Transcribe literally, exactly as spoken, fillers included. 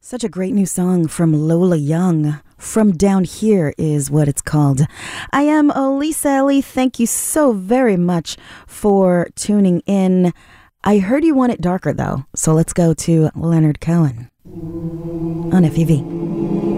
Such a great new song from Lola Young. From Down Here is what it's called. I am Elisa Ellie. Thank you so very much for tuning in. I heard you want it darker though, so let's go to Leonard Cohen on F E V.